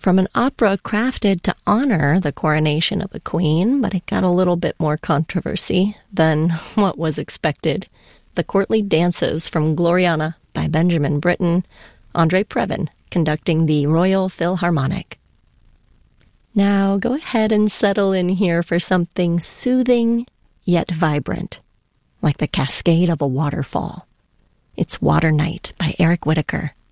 from an opera crafted to honor the coronation of a queen, but it got a little bit more controversy than what was expected. The Courtly Dances from Gloriana by Benjamin Britten, Andre Previn conducting the Royal Philharmonic. Now go ahead and settle in here for something soothing yet vibrant, like the cascade of a waterfall. It's Water Night by Eric Whitacre.